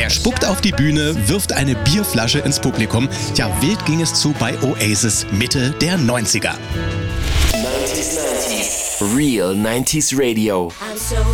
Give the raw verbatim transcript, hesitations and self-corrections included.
Er spuckt auf die Bühne, wirft eine Bierflasche ins Publikum. Ja, wild ging es zu bei Oasis Mitte der neunziger. neunzig neunzig Real neunzig Radio.